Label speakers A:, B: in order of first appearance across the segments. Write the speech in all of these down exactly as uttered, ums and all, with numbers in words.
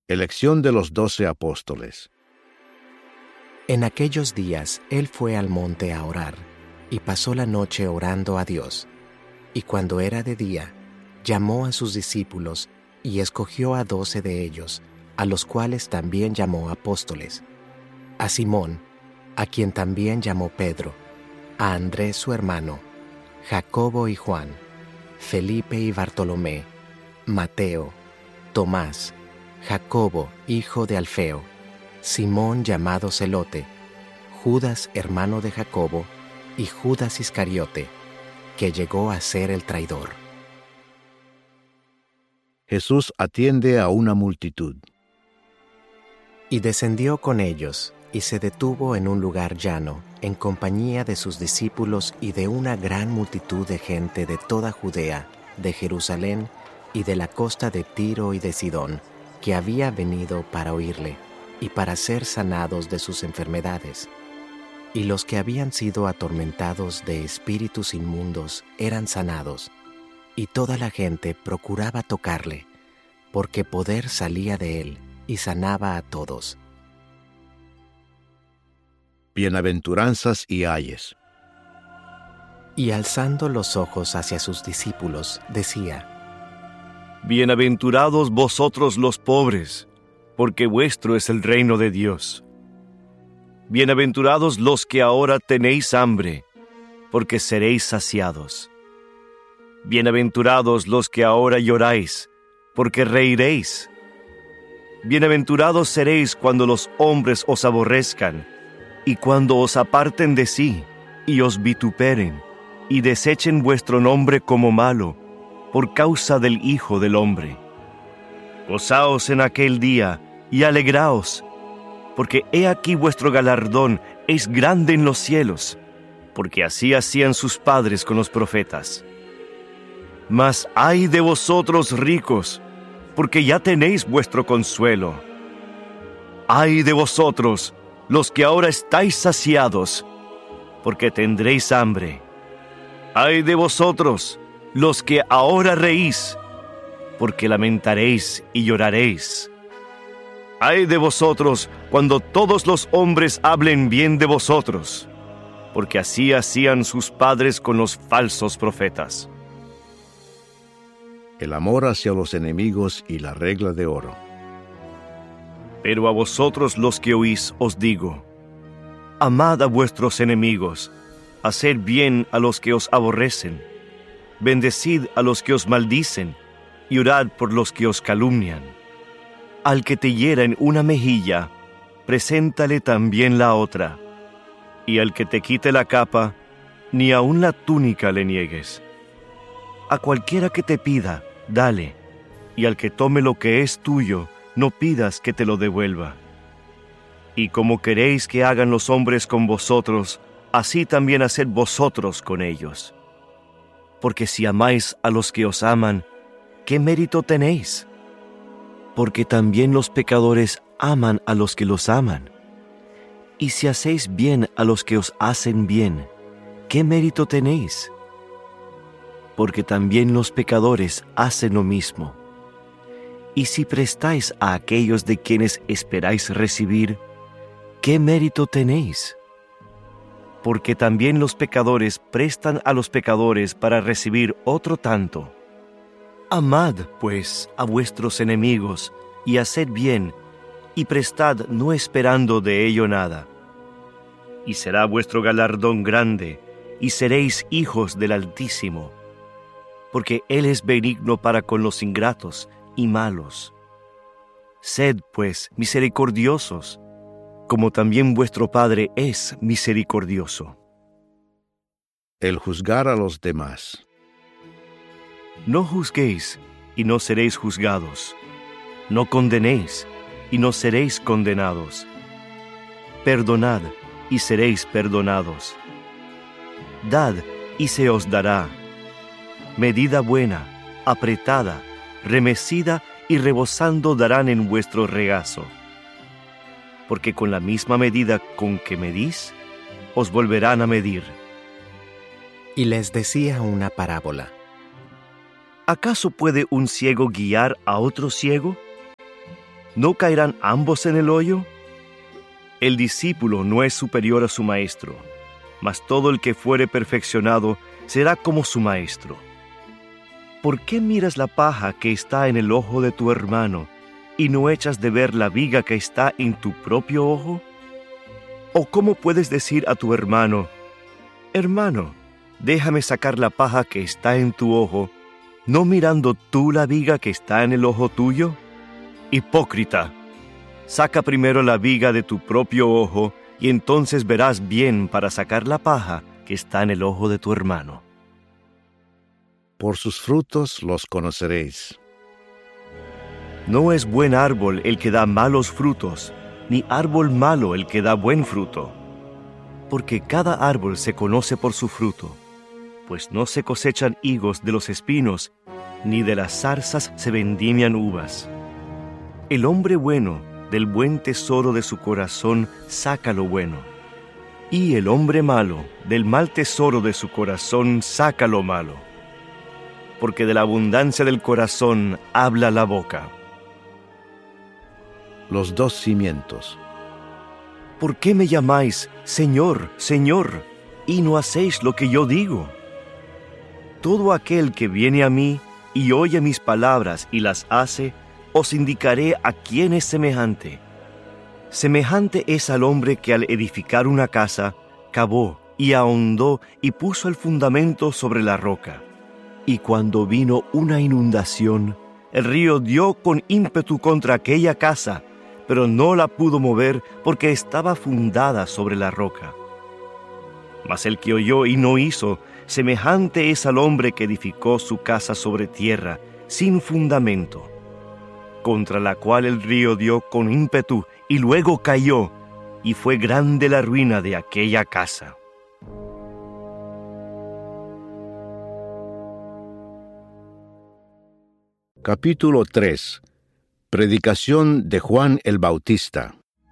A: Elección de los doce apóstoles.
B: En aquellos días él fue al monte a orar, y pasó la noche orando a Dios. Y cuando era de día, llamó a sus discípulos, y escogió a doce de ellos, a los cuales también llamó apóstoles: a Simón, a quien también llamó Pedro, a Andrés su hermano, Jacobo y Juan, Felipe y Bartolomé, Mateo, Tomás, Jacobo, hijo de Alfeo, Simón llamado Celote, Judas hermano de Jacobo, y Judas Iscariote, que llegó a ser el traidor.
A: Jesús atiende a una multitud.
B: Y descendió con ellos, y se detuvo en un lugar llano, en compañía de sus discípulos y de una gran multitud de gente de toda Judea, de Jerusalén y de la costa de Tiro y de Sidón, que había venido para oírle, y para ser sanados de sus enfermedades. Y los que habían sido atormentados de espíritus inmundos eran sanados, y toda la gente procuraba tocarle, porque poder salía de él, y sanaba a todos.
A: Bienaventuranzas y ayes.
B: Y alzando los ojos hacia sus discípulos, decía:
C: Bienaventurados vosotros los pobres, porque vuestro es el reino de Dios. Bienaventurados los que ahora tenéis hambre, porque seréis saciados. Bienaventurados los que ahora lloráis, porque reiréis. Bienaventurados seréis cuando los hombres os aborrezcan, y cuando os aparten de sí, y os vituperen, y desechen vuestro nombre como malo, por causa del Hijo del Hombre. Gozaos en aquel día, y alegraos, porque he aquí vuestro galardón es grande en los cielos, porque así hacían sus padres con los profetas. Mas ay de vosotros ricos, porque ya tenéis vuestro consuelo. Ay de vosotros, los que ahora estáis saciados, porque tendréis hambre. Ay de vosotros, los que ahora reís, porque lamentaréis y lloraréis. Ay de vosotros cuando todos los hombres hablen bien de vosotros, porque así hacían sus padres con los falsos profetas.
A: El amor hacia los enemigos y la regla de oro.
C: Pero a vosotros los que oís os digo: amad a vuestros enemigos, haced bien a los que os aborrecen, bendecid a los que os maldicen, y orad por los que os calumnian. Al que te hiera en una mejilla, preséntale también la otra, y al que te quite la capa, ni aun la túnica le niegues. A cualquiera que te pida, dale, y al que tome lo que es tuyo, no pidas que te lo devuelva. Y como queréis que hagan los hombres con vosotros, así también haced vosotros con ellos. Porque si amáis a los que os aman, ¿qué mérito tenéis? Porque también los pecadores aman a los que los aman. Y si hacéis bien a los que os hacen bien, ¿qué mérito tenéis? Porque también los pecadores hacen lo mismo. Y si prestáis a aquellos de quienes esperáis recibir, ¿qué mérito tenéis? Porque también los pecadores prestan a los pecadores para recibir otro tanto. Amad, pues, a vuestros enemigos, y haced bien, y prestad no esperando de ello nada. Y será vuestro galardón grande, y seréis hijos del Altísimo, porque Él es benigno para con los ingratos y malos. Sed, pues, misericordiosos, como también vuestro Padre es misericordioso.
A: El juzgar a los demás.
C: No juzguéis, y no seréis juzgados. No condenéis, y no seréis condenados. Perdonad, y seréis perdonados. Dad, y se os dará. Medida buena, apretada, remecida y rebosando darán en vuestro regazo. Porque con la misma medida con que medís, os volverán a medir.
B: Y les decía una parábola:
C: ¿Acaso puede un ciego guiar a otro ciego? ¿no caerán ambos en el hoyo? El discípulo no es superior a su maestro, mas todo el que fuere perfeccionado será como su maestro. ¿Por qué miras la paja que está en el ojo de tu hermano y no echas de ver la viga que está en tu propio ojo? ¿O cómo puedes decir a tu hermano, hermano, déjame sacar la paja que está en tu ojo, no mirando tú la viga que está en el ojo tuyo? Hipócrita, saca primero la viga de tu propio ojo, y entonces verás bien para sacar la paja que está en el ojo de tu hermano.
A: Por sus frutos los conoceréis.
C: No es buen árbol el que da malos frutos, ni árbol malo el que da buen fruto. Porque cada árbol se conoce por su fruto, pues no se cosechan higos de los espinos, ni de las zarzas se vendimian uvas. El hombre bueno del buen tesoro de su corazón saca lo bueno, y el hombre malo del mal tesoro de su corazón saca lo malo. Porque de la abundancia del corazón habla la boca.
A: Los dos cimientos.
C: ¿Por qué me llamáis Señor, Señor, y no hacéis lo que yo digo? Todo aquel que viene a mí y oye mis palabras y las hace, os indicaré a quién es semejante. Semejante es al hombre que al edificar una casa, cavó y ahondó y puso el fundamento sobre la roca. Y cuando vino una inundación, el río dio con ímpetu contra aquella casa, pero no la pudo mover porque estaba fundada sobre la roca. Mas el que oyó y no hizo, semejante es al hombre que edificó su casa sobre tierra, sin fundamento, contra la cual el río dio con ímpetu y luego cayó, y fue grande la ruina de aquella casa.
A: Capítulo tres. Predicación de Juan el Bautista.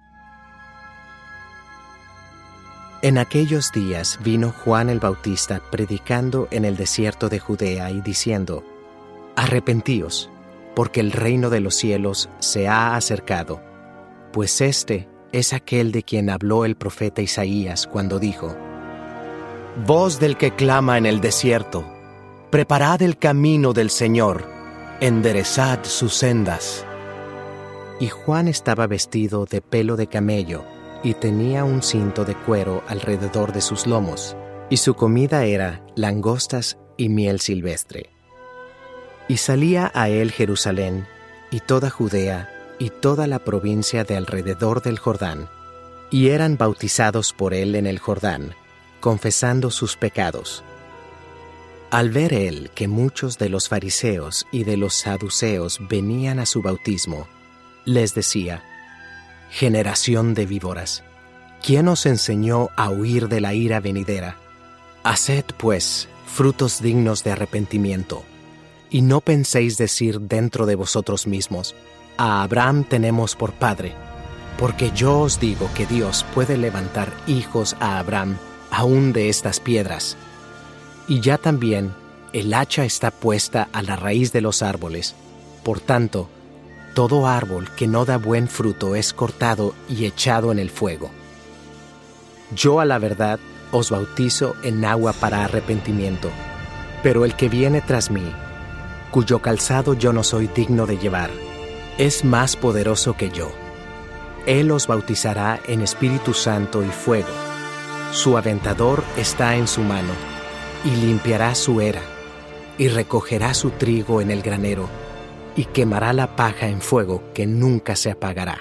B: En aquellos días vino Juan el Bautista predicando en el desierto de Judea y diciendo: Arrepentíos, porque el reino de los cielos se ha acercado. Pues este es aquel de quien habló el profeta Isaías cuando dijo: Voz del que clama en el desierto, preparad el camino del Señor, enderezad sus sendas. Y Juan estaba vestido de pelo de camello, y tenía un cinto de cuero alrededor de sus lomos, y su comida era langostas y miel silvestre. Y salía a él Jerusalén, y toda Judea, y toda la provincia de alrededor del Jordán, y eran bautizados por él en el Jordán, confesando sus pecados. Al ver él que muchos de los fariseos y de los saduceos venían a su bautismo, les decía: Generación de víboras, ¿quién os enseñó a huir de la ira venidera? Haced, pues, frutos dignos de arrepentimiento, y no penséis decir dentro de vosotros mismos: A Abraham tenemos por padre, porque yo os digo que Dios puede levantar hijos a Abraham aún de estas piedras. Y ya también el hacha está puesta a la raíz de los árboles. Por tanto, todo árbol que no da buen fruto es cortado y echado en el fuego. Yo a la verdad os bautizo en agua para arrepentimiento, pero el que viene tras mí, cuyo calzado yo no soy digno de llevar, es más poderoso que yo. Él os bautizará en Espíritu Santo y fuego. Su aventador está en su mano, y limpiará su era, y recogerá su trigo en el granero, y quemará la paja en fuego que nunca se apagará.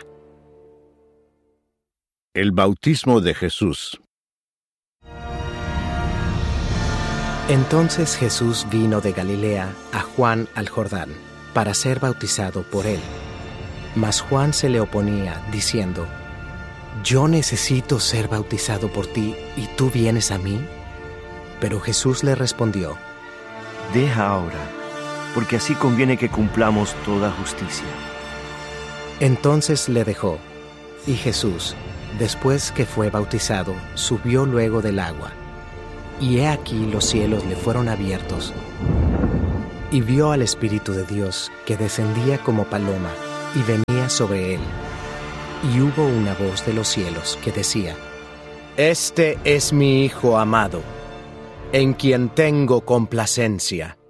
A: El bautismo de Jesús.
B: Entonces Jesús vino de Galilea a Juan al Jordán, para ser bautizado por él. Mas Juan se le oponía, diciendo: Yo necesito ser bautizado por ti, ¿y tú vienes a mí? Pero Jesús le respondió:
C: Deja ahora, porque así conviene que cumplamos toda justicia.
B: Entonces le dejó, y Jesús, después que fue bautizado, subió luego del agua. Y he aquí los cielos le fueron abiertos, y vio al Espíritu de Dios que descendía como paloma y venía sobre él. Y hubo una voz de los cielos que decía:
D: Este es mi Hijo amado, en quien tengo complacencia.